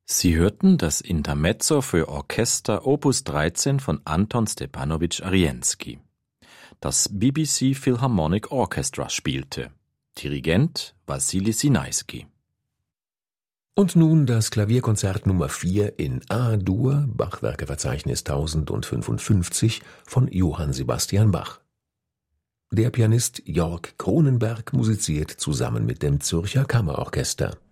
Sie hörten das Intermezzo für Orchester Opus 13 von Anton Stepanowitsch Arienski. Das BBC Philharmonic Orchestra spielte. Dirigent Wassili Sinaisky. Und nun das Klavierkonzert Nummer 4 in A-Dur, Bachwerkeverzeichnis 1055 von Johann Sebastian Bach. Der Pianist Jörg Cronenberg musiziert zusammen mit dem Zürcher Kammerorchester.